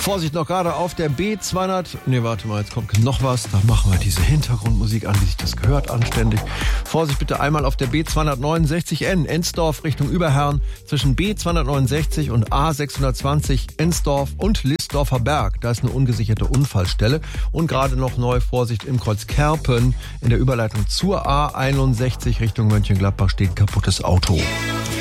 Vorsicht, noch gerade auf der B200. Ne, warte mal, jetzt kommt noch was. Da machen wir diese Hintergrundmusik an, wie sich das gehört, anständig. Vorsicht bitte einmal auf der B269N, Ensdorf Richtung Überherrn. Zwischen B269 und A620 Ensdorf und Listdorfer Berg. Da ist eine ungesicherte Unfallstelle. Und gerade noch neu Vorsicht im Kreuz Kerpen. In der Überleitung zur A61 Richtung Mönchengladbach steht ein kaputtes Auto.